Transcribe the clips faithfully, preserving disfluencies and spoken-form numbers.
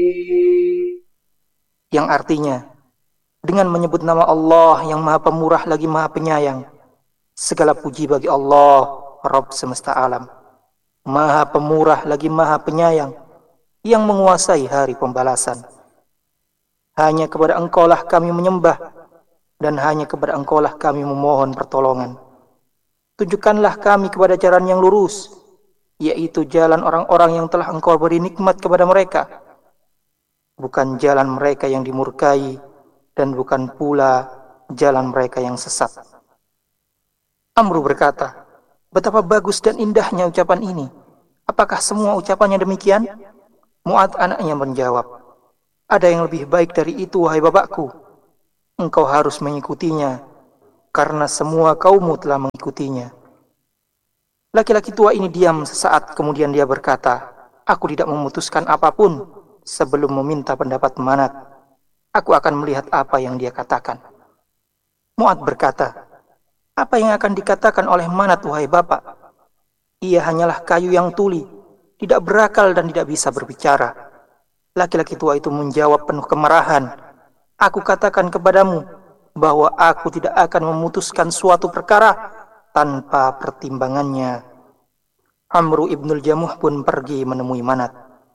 Yang artinya, dengan menyebut nama Allah yang Maha Pemurah lagi Maha Penyayang, segala puji bagi Allah, Rabb semesta alam, Maha Pemurah lagi Maha Penyayang, yang menguasai hari pembalasan. Hanya kepada Engkaulah kami menyembah, dan hanya kepada Engkaulah kami memohon pertolongan. Tunjukkanlah kami kepada jalan yang lurus, yaitu jalan orang-orang yang telah Engkau beri nikmat kepada mereka, bukan jalan mereka yang dimurkai, dan bukan pula jalan mereka yang sesat. Amru berkata, betapa bagus dan indahnya ucapan ini. Apakah semua ucapannya demikian? Mu'adz anaknya menjawab, ada yang lebih baik dari itu, wahai bapakku. Engkau harus mengikutinya, karena semua kaummu telah mengikutinya. Laki-laki tua ini diam sesaat, kemudian dia berkata, aku tidak memutuskan apapun sebelum meminta pendapat Manat. Aku akan melihat apa yang dia katakan. Mu'adz berkata, apa yang akan dikatakan oleh Manat, wahai bapak? Ia hanyalah kayu yang tuli, tidak berakal dan tidak bisa berbicara. Laki-laki tua itu menjawab penuh kemarahan, aku katakan kepadamu bahwa aku tidak akan memutuskan suatu perkara tanpa pertimbangannya. Amru ibnul Jamuh pun pergi menemui Manat.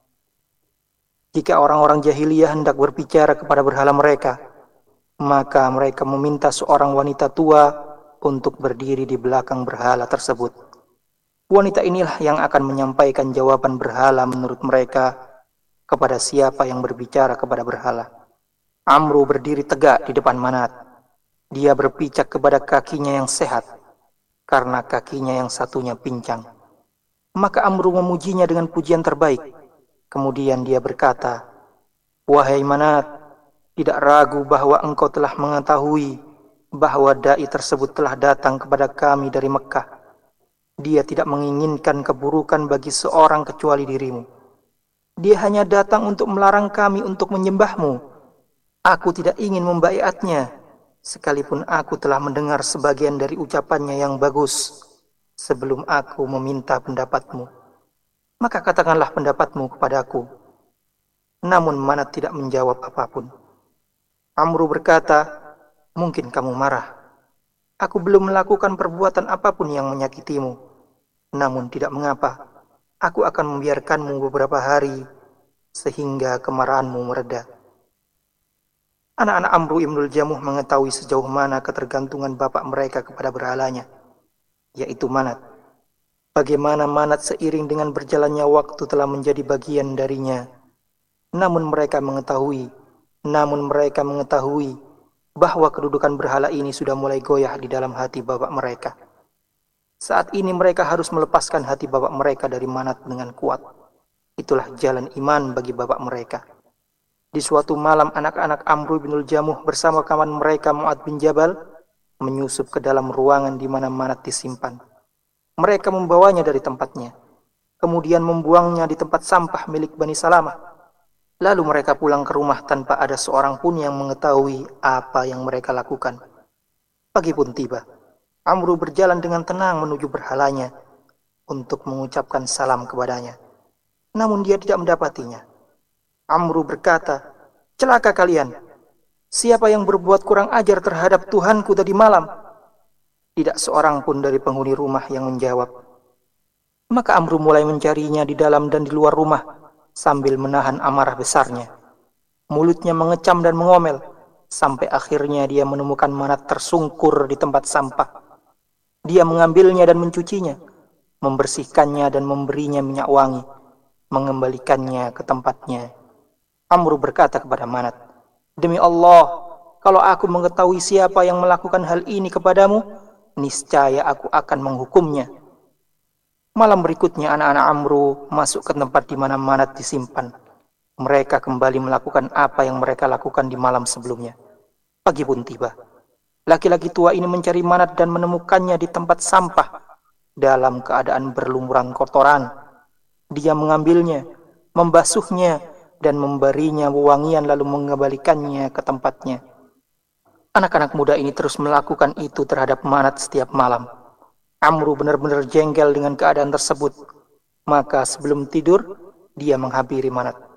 Jika orang-orang jahiliyah hendak berbicara kepada berhala mereka, maka mereka meminta seorang wanita tua untuk berdiri di belakang berhala tersebut. Wanita inilah yang akan menyampaikan jawaban berhala menurut mereka kepada siapa yang berbicara kepada berhala. Amru berdiri tegak di depan Manat. Dia berpijak kepada kakinya yang sehat, karena kakinya yang satunya pincang. Maka Amru memujinya dengan pujian terbaik. Kemudian dia berkata, wahai Manat, tidak ragu bahwa engkau telah mengetahui bahwa dai tersebut telah datang kepada kami dari Mekkah. Dia tidak menginginkan keburukan bagi seorang kecuali dirimu. Dia hanya datang untuk melarang kami untuk menyembahmu. Aku tidak ingin membaiatnya, sekalipun aku telah mendengar sebagian dari ucapannya yang bagus sebelum aku meminta pendapatmu. Maka katakanlah pendapatmu kepadaku. Namun Manat tidak menjawab apapun. Amru berkata, mungkin kamu marah. Aku belum melakukan perbuatan apapun yang menyakitimu. Namun tidak mengapa. Aku akan membiarkanmu beberapa hari sehingga kemarahanmu mereda. Anak-anak Amru ibnul Jamuh mengetahui sejauh mana ketergantungan bapak mereka kepada berhalanya, yaitu Manat. Bagaimana Manat seiring dengan berjalannya waktu telah menjadi bagian darinya. Namun mereka mengetahui, namun mereka mengetahui bahwa kedudukan berhala ini sudah mulai goyah di dalam hati bapak mereka. Saat ini mereka harus melepaskan hati bapak mereka dari Manat dengan kuat. Itulah jalan iman bagi bapak mereka. Di suatu malam anak-anak Amru bin Jamuh bersama kawan mereka Mu'adz bin Jabal menyusup ke dalam ruangan di mana Manat disimpan. Mereka membawanya dari tempatnya, kemudian membuangnya di tempat sampah milik Bani Salamah. Lalu mereka pulang ke rumah tanpa ada seorang pun yang mengetahui apa yang mereka lakukan. Pagi pun tiba. Amru berjalan dengan tenang menuju berhalanya untuk mengucapkan salam kepadanya. Namun dia tidak mendapatinya. Amru berkata, celaka kalian. Siapa yang berbuat kurang ajar terhadap Tuhanku tadi malam? Tidak seorang pun dari penghuni rumah yang menjawab. Maka Amru mulai mencarinya di dalam dan di luar rumah sambil menahan amarah besarnya. Mulutnya mengecam dan mengomel sampai akhirnya dia menemukan Manat tersungkur di tempat sampah. Dia mengambilnya dan mencucinya, membersihkannya dan memberinya minyak wangi, mengembalikannya ke tempatnya. Amru berkata kepada Manat, demi Allah, kalau aku mengetahui siapa yang melakukan hal ini kepadamu, niscaya aku akan menghukumnya. Malam berikutnya anak-anak Amru masuk ke tempat di mana Manat disimpan. Mereka kembali melakukan apa yang mereka lakukan di malam sebelumnya. Pagi pun tiba. Laki-laki tua ini mencari Manat dan menemukannya di tempat sampah dalam keadaan berlumuran kotoran. Dia mengambilnya, membasuhnya, dan memberinya wewangian lalu mengembalikannya ke tempatnya. Anak-anak muda ini terus melakukan itu terhadap Manat setiap malam. Amru benar-benar jengkel dengan keadaan tersebut. Maka sebelum tidur, dia menghampiri Manat.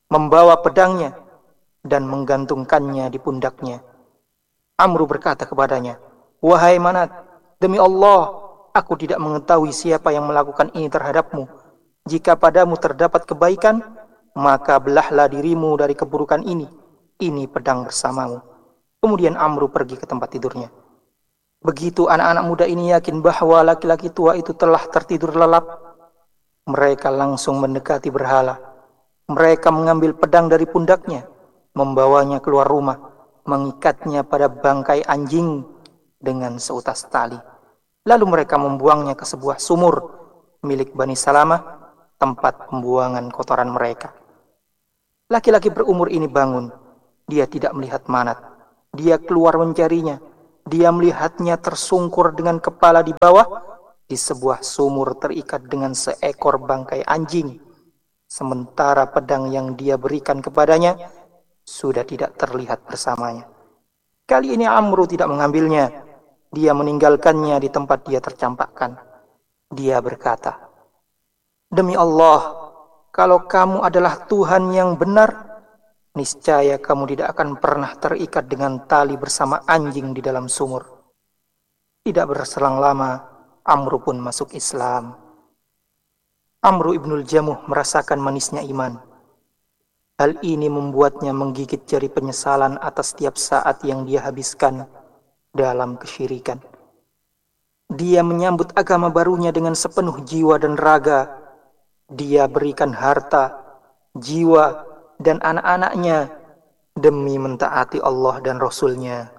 membawa pedangnya dan menggantungkannya di pundaknya. Amru berkata kepadanya, "Wahai Manat, demi Allah, aku tidak mengetahui siapa yang melakukan ini terhadapmu. Jika padamu terdapat kebaikan, maka belahlah dirimu dari keburukan ini. Ini pedang bersamamu." Kemudian Amru pergi ke tempat tidurnya. Begitu anak-anak muda ini yakin bahwa laki-laki tua itu telah tertidur lelap, mereka langsung mendekati berhala. Mereka mengambil pedang dari pundaknya, membawanya keluar rumah, mengikatnya pada bangkai anjing dengan seutas tali. Lalu mereka membuangnya ke sebuah sumur milik Bani Salamah, tempat pembuangan kotoran mereka. Laki-laki berumur ini bangun. Dia tidak melihat Manat. Dia keluar mencarinya. Dia melihatnya tersungkur dengan kepala di bawah di sebuah sumur terikat dengan seekor bangkai anjing. Sementara pedang yang dia berikan kepadanya sudah tidak terlihat bersamanya. Kali ini Amru tidak mengambilnya. Dia meninggalkannya di tempat dia tercampakkan. Dia berkata, "Demi Allah, kalau kamu adalah Tuhan yang benar, niscaya kamu tidak akan pernah terikat dengan tali bersama anjing di dalam sumur." Tidak berselang lama, Amru pun masuk Islam. Amru ibnul Jamuh merasakan manisnya iman. Hal ini membuatnya menggigit jari penyesalan atas setiap saat yang dia habiskan dalam kesyirikan. Dia menyambut agama barunya dengan sepenuh jiwa dan raga. Dia berikan harta, jiwa, dan anak-anaknya demi mentaati Allah dan Rasul-Nya.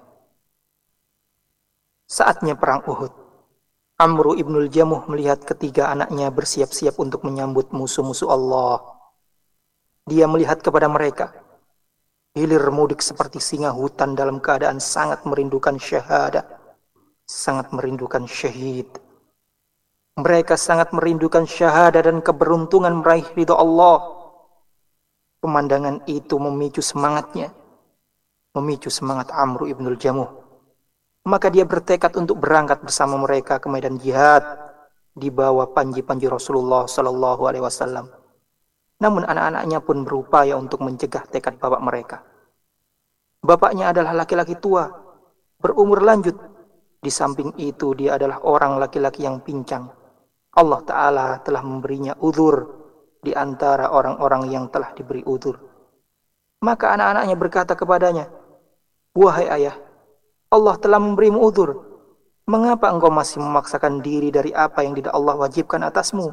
Saatnya perang Uhud. Amru ibnul Jamuh melihat ketiga anaknya bersiap-siap untuk menyambut musuh-musuh Allah. Dia melihat kepada mereka, hilir mudik seperti singa hutan dalam keadaan sangat merindukan syahadah, sangat merindukan syahid. Mereka sangat merindukan syahadah dan keberuntungan meraih ridha Allah. Pemandangan itu memicu semangatnya, memicu semangat Amru ibnul Jamuh. Maka dia bertekad untuk berangkat bersama mereka ke medan jihad di bawah panji-panji Rasulullah Sallallahu Alaihi Wasallam. Namun anak-anaknya pun berupaya untuk mencegah tekad bapak mereka. Bapaknya adalah laki-laki tua, berumur lanjut. Di samping itu dia adalah orang laki-laki yang pincang. Allah Ta'ala telah memberinya uzur di antara orang-orang yang telah diberi uzur. Maka anak-anaknya berkata kepadanya, "Wahai ayah, Allah telah memberimu uzur. Mengapa engkau masih memaksakan diri dari apa yang tidak Allah wajibkan atasmu?"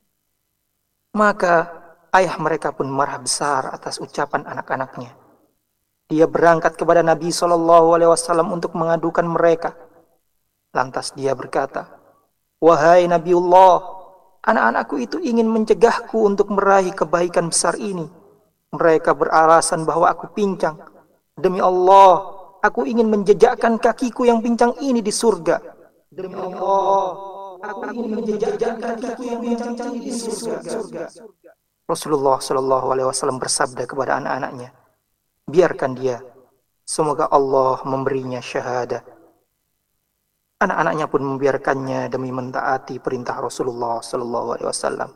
Maka ayah mereka pun marah besar atas ucapan anak-anaknya. Dia berangkat kepada Nabi shallallahu alaihi wasallam untuk mengadukan mereka. Lantas dia berkata, "Wahai Nabiullah, anak-anakku itu ingin mencegahku untuk meraih kebaikan besar ini. Mereka beralasan bahwa aku pincang. Demi Allah, aku ingin menjejakkan kakiku yang pincang ini di surga. Demi Allah, aku ingin menjejakkan kakiku yang pincang ini di surga." Rasulullah Shallallahu Alaihi Wasallam bersabda kepada anak-anaknya, "Biarkan dia, semoga Allah memberinya syahadah." Anak-anaknya pun membiarkannya demi mentaati perintah Rasulullah Shallallahu Alaihi Wasallam.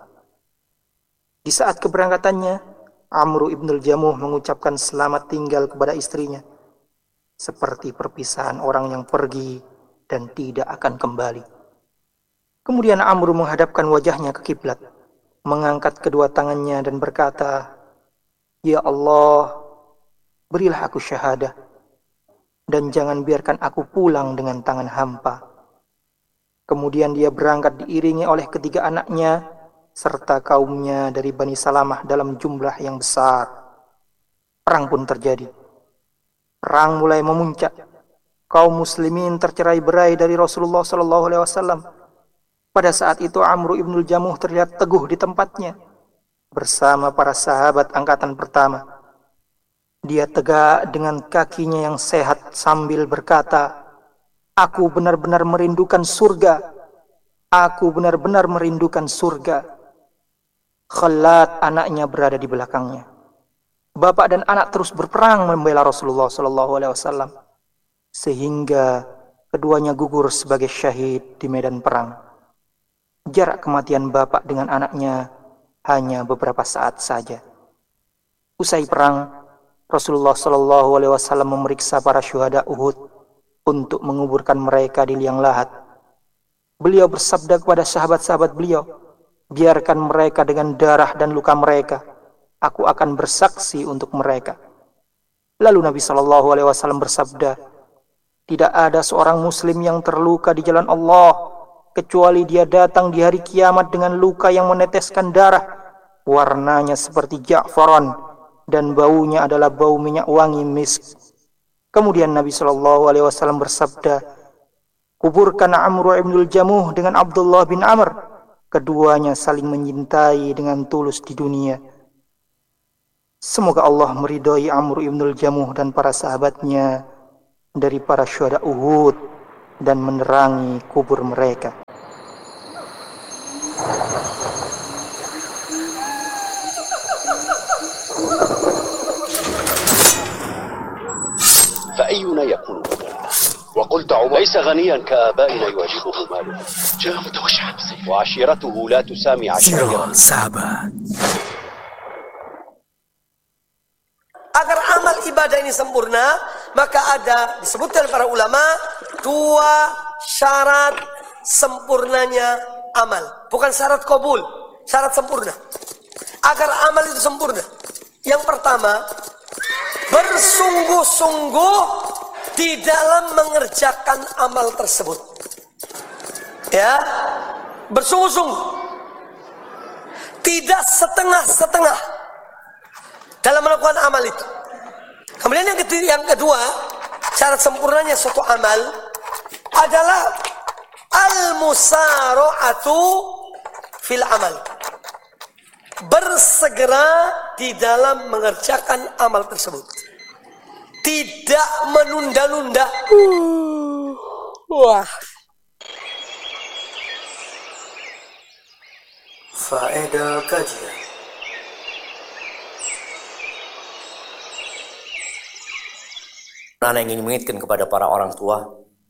Di saat keberangkatannya, Amru ibnul Jamuh mengucapkan selamat tinggal kepada istrinya, seperti perpisahan orang yang pergi dan tidak akan kembali. Kemudian Amru menghadapkan wajahnya ke kiblat, mengangkat kedua tangannya dan berkata, "Ya Allah, berilah aku syahadah, dan jangan biarkan aku pulang dengan tangan hampa." Kemudian dia berangkat diiringi oleh ketiga anaknya, serta kaumnya dari Bani Salamah dalam jumlah yang besar. Perang pun terjadi. Perang mulai memuncak. Kaum muslimin tercerai-berai dari Rasulullah Sallallahu Alaihi Wasallam. Pada saat itu Amru ibnul Jamuh terlihat teguh di tempatnya bersama para sahabat angkatan pertama. Dia tegak dengan kakinya yang sehat sambil berkata, "Aku benar-benar merindukan surga. Aku benar-benar merindukan surga." Khalad anaknya berada di belakangnya. Bapak dan anak terus berperang membela Rasulullah Sallallahu Alaihi Wasallam sehingga keduanya gugur sebagai syahid di medan perang. Jarak kematian bapak dengan anaknya hanya beberapa saat saja. Usai perang, Rasulullah Shallallahu Alaihi Wasallam memeriksa para syuhada Uhud untuk menguburkan mereka di liang lahat. Beliau bersabda kepada sahabat-sahabat beliau, biarkan mereka dengan darah dan luka mereka, aku akan bersaksi untuk mereka. Lalu Nabi Shallallahu Alaihi Wasallam bersabda, tidak ada seorang muslim yang terluka di jalan Allah, kecuali dia datang di hari kiamat dengan luka yang meneteskan darah, warnanya seperti ja'faron, dan baunya adalah bau minyak wangi misk. Kemudian Nabi Shallallahu Alaihi Wasallam bersabda, kuburkan Amr ibnul Jamuh dengan Abdullah bin Amr. Keduanya saling menyintai dengan tulus di dunia. Semoga Allah meridhai Amr ibnul Jamuh dan para sahabatnya dari para syuhada Uhud dan menerangi kubur mereka. فأينا يكون مغنى وقلت عمر ليس غنيا كآبائنا يعجبه ماله جاء متوشعا وعشيرته لا تسامي عشيرة sahabat. Agar amal ibadah ini sempurna, maka ada disebutkan para ulama dua syarat sempurnanya amal, bukan syarat qabul, syarat sempurna. Agar amal itu sempurna, yang pertama, bersungguh-sungguh di dalam mengerjakan amal tersebut. Ya, bersungguh-sungguh. Tidak setengah-setengah dalam melakukan amal itu. Kemudian yang kedua, yang kedua, syarat sempurnanya suatu amal adalah al-musara'atu fil amal. Bersegera di dalam mengerjakan amal tersebut, tidak menunda-nunda. Uh, wah. Faedah kajian. Anak ingin mengingatkan kepada para orang tua.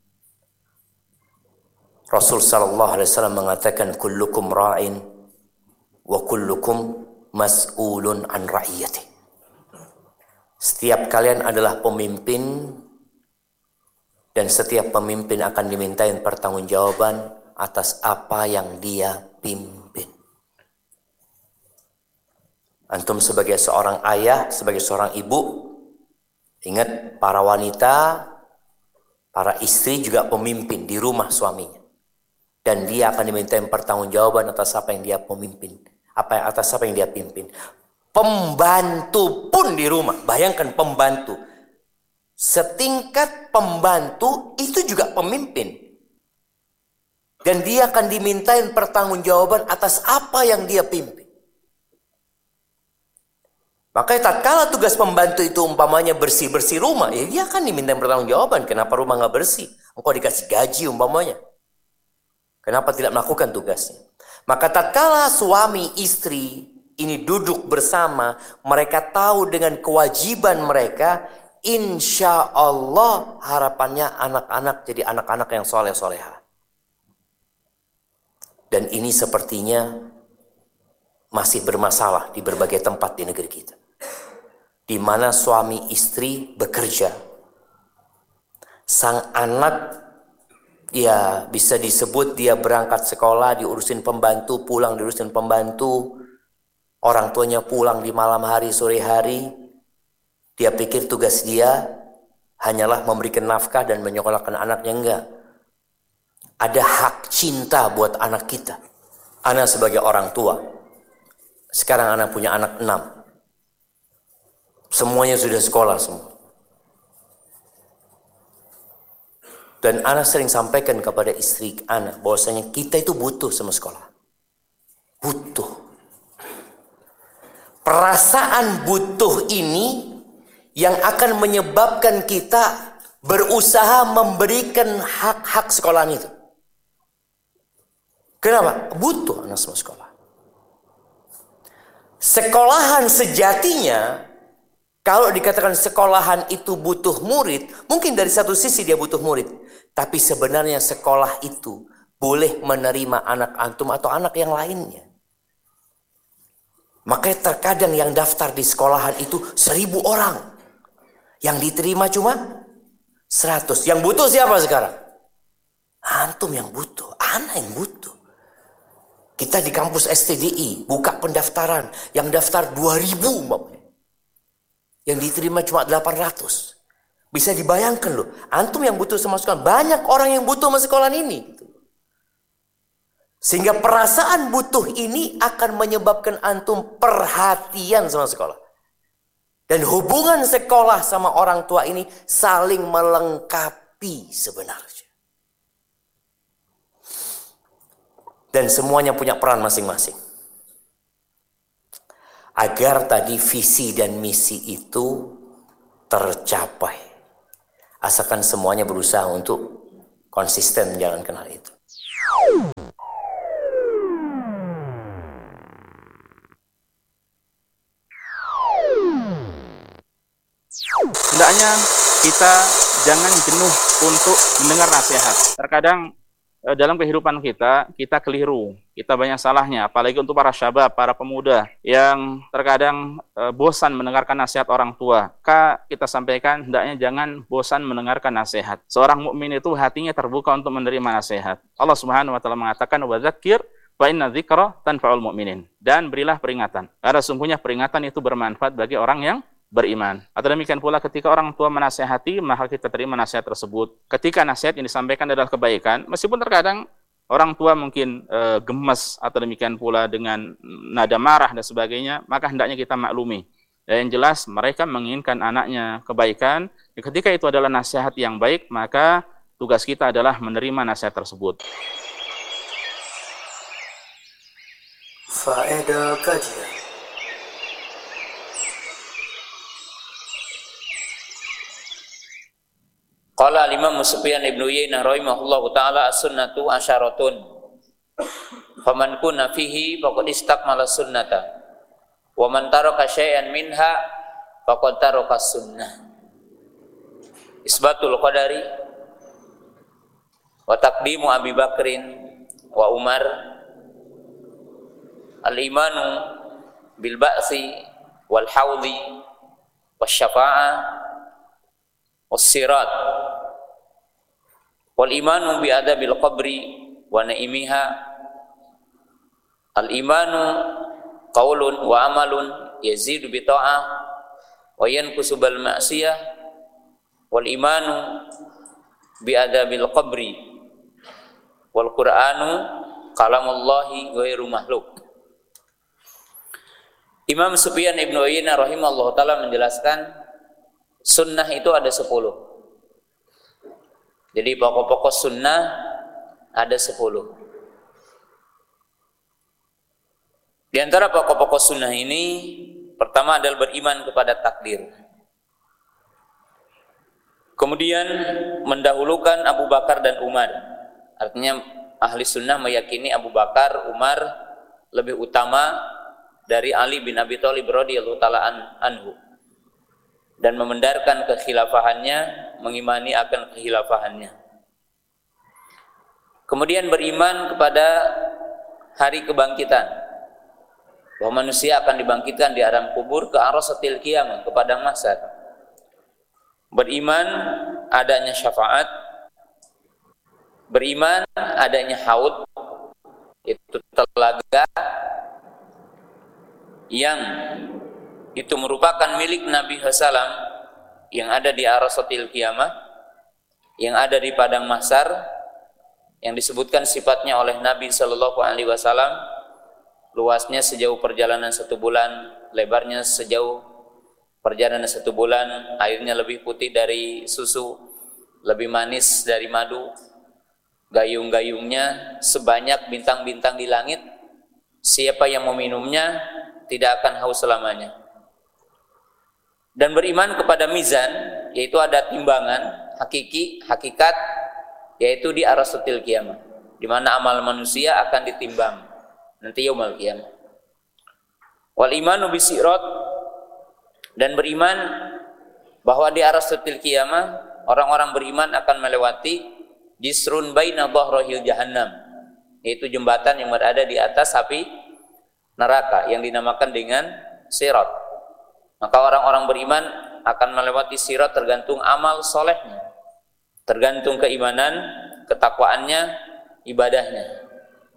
Rasul sallallahu alaihi wasallam mengatakan, kullukum ra'in wa kullukum mas'ulun an ra'iyati. Setiap kalian adalah pemimpin, dan setiap pemimpin akan dimintain pertanggungjawaban atas apa yang dia pimpin. Antum sebagai seorang ayah, sebagai seorang ibu, ingat para wanita, para istri juga pemimpin di rumah suaminya. Dan dia akan dimintain pertanggungjawaban atas apa yang dia pemimpin. Apa atas apa yang dia pimpin. Pembantu pun di rumah. Bayangkan pembantu. Setingkat pembantu itu juga pemimpin. Dan dia akan dimintain pertanggungjawaban atas apa yang dia pimpin. Makanya tatkala tugas pembantu itu umpamanya bersih-bersih rumah, ya dia akan dimintain pertanggungjawaban. Kenapa rumah nggak bersih? Engkau dikasih gaji umpamanya. Kenapa tidak melakukan tugasnya? Maka tatkala suami istri ini duduk bersama, mereka tahu dengan kewajiban mereka, insya Allah harapannya anak-anak jadi anak-anak yang soleh-soleha. Dan ini sepertinya masih bermasalah di berbagai tempat di negeri kita. Di mana suami istri bekerja. Sang anak ya bisa disebut dia berangkat sekolah, diurusin pembantu, pulang diurusin pembantu. Orang tuanya pulang di malam hari, sore hari. Dia pikir tugas dia hanyalah memberikan nafkah dan menyekolahkan anaknya. Enggak. Ada hak cinta buat anak kita. Anak sebagai orang tua. Sekarang anak punya anak enam. Semuanya sudah sekolah semua. Dan anak sering sampaikan kepada istri anak bahwasanya kita itu butuh sama sekolah. Butuh. Perasaan butuh ini yang akan menyebabkan kita berusaha memberikan hak-hak sekolahan itu. Kenapa? Butuh anak sama sekolah. Sekolahan sejatinya, kalau dikatakan sekolahan itu butuh murid, mungkin dari satu sisi dia butuh murid. Tapi sebenarnya sekolah itu boleh menerima anak antum atau anak yang lainnya. Makanya terkadang yang daftar di sekolahan itu seribu orang. Yang diterima cuma seratus. Yang butuh siapa sekarang? Antum yang butuh. Ana yang butuh. Kita di kampus S T D I buka pendaftaran. Yang daftar dua ribu. Yang diterima cuma delapan ratus. Bisa dibayangkan loh. Antum yang butuh sama sekolahan. Banyak orang yang butuh sama sekolahan ini. Sehingga perasaan butuh ini akan menyebabkan antum perhatian sama sekolah. Dan hubungan sekolah sama orang tua ini saling melengkapi sebenarnya. Dan semuanya punya peran masing-masing. Agar tadi visi dan misi itu tercapai. Asalkan semuanya berusaha untuk konsisten menjalankan hal itu. Hendaknya kita jangan jenuh untuk mendengar nasihat. Terkadang dalam kehidupan kita, kita keliru. Kita banyak salahnya, apalagi untuk para syabab, para pemuda yang terkadang e, bosan mendengarkan nasihat orang tua. Maka kita sampaikan, hendaknya jangan bosan mendengarkan nasihat. Seorang mukmin itu hatinya terbuka untuk menerima nasihat. Allah Subhanahu wa taala mengatakan, "Wa dzakir fa inna dzikra tanfa'ul mu'minin." Dan berilah peringatan. Karena sungguhnya peringatan itu bermanfaat bagi orang yang beriman. Atau demikian pula ketika orang tua menasihati, maka kita terima nasihat tersebut. Ketika nasihat yang disampaikan adalah kebaikan, meskipun terkadang orang tua mungkin e, gemes atau demikian pula dengan nada marah dan sebagainya, maka hendaknya kita maklumi. Dan yang jelas mereka menginginkan anaknya kebaikan. Ketika itu adalah nasihat yang baik, maka tugas kita adalah menerima nasihat tersebut. Faedah kajian. Qala al-Imam Sufyan ibn Uyainah rahimahullahu ta'ala as-sunnatu asyaratun. Faman kunna fihi faqad istakmala sunnata. Wa man taraka syai'an minha faqad taraka sunnah. Isbatul qadari wa taqdimu Abi Bakrin wa Umar. Al-imanu bil ba'si wal haudhi wasyafa'ah was-sirat wal imanu bi adabil qabri wa naimiha. Al imanu qaulun wa amalun yazidu bi ta'ah wa yanqusu bil ma'siyah. Wal imanu bi adabil qabri wal qur'anu kalamullahi ghairu makhluk. Imam Sufyan ibn Uyainah rahimahullah ta'ala menjelaskan sunnah itu ada sepuluh. Jadi pokok-pokok sunnah ada sepuluh. Di antara pokok-pokok sunnah ini, pertama adalah beriman kepada takdir. Kemudian mendahulukan Abu Bakar dan Umar. Artinya ahli sunnah meyakini Abu Bakar, Umar lebih utama dari Ali bin Abi Thalib radhiyallahu ta'ala anhu. Dan membenarkan kekhilafahannya, mengimani akan kekhilafahannya. Kemudian beriman kepada hari kebangkitan, bahwa manusia akan dibangkitkan di alam kubur ke arasatil qiyamah, ke padang mahsyar. Beriman adanya syafaat, beriman adanya haud, itu telaga yang itu merupakan milik Nabi Hasalam yang ada di arasatil qiyamah, yang ada di padang mahsyar, yang disebutkan sifatnya oleh Nabi Shallallahu Alaihi Wasallam, luasnya sejauh perjalanan satu bulan, lebarnya sejauh perjalanan satu bulan, airnya lebih putih dari susu, lebih manis dari madu, gayung-gayungnya sebanyak bintang-bintang di langit. Siapa yang meminumnya tidak akan haus selamanya. Dan beriman kepada mizan, yaitu ada timbangan hakiki, hakikat, yaitu di arasatil qiyamah, di mana amal manusia akan ditimbang nanti yaumul qiyamah. Wal imanu bisirat, dan beriman bahwa di arasatil qiyamah orang-orang beriman akan melewati jisrun baina dhahril jahannam, yaitu jembatan yang berada di atas api neraka yang dinamakan dengan sirat. Maka orang-orang beriman akan melewati sirat tergantung amal solehnya, tergantung keimanan, ketakwaannya, ibadahnya.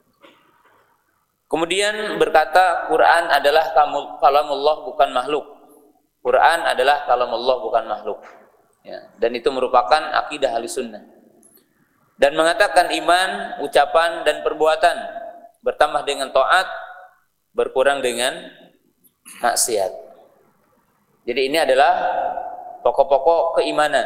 Kemudian berkata Quran adalah kalamullah bukan makhluk. Quran adalah kalamullah bukan makhluk. Ya, dan itu merupakan akidah Ahlussunnah. Dan mengatakan iman, ucapan dan perbuatan bertambah dengan taat, berkurang dengan maksiat. Jadi ini adalah pokok-pokok keimanan,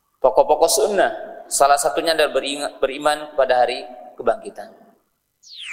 pokok-pokok sunnah. Salah satunya adalah beriman, beriman pada hari kebangkitan.